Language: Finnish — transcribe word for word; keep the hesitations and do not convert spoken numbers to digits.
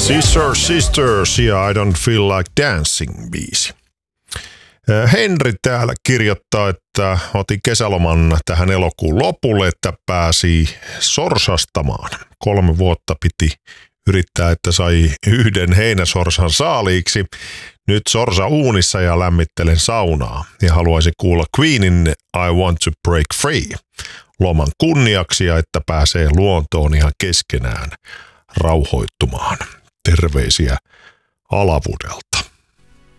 Sister Sisters ja I Don't Feel Like Dancing -biisi. Henri täällä kirjoittaa, että otin kesäloman tähän elokuun lopulle, että pääsi sorsastamaan. Kolme vuotta piti yrittää, että sai yhden heinäsorsan saaliiksi. Nyt sorsa uunissa ja lämmittelen saunaa. Ja haluaisin kuulla Queenin I Want to Break Free loman kunniaksi ja että pääsee luontoon ihan keskenään rauhoittumaan. Terveisiä Alavudelta.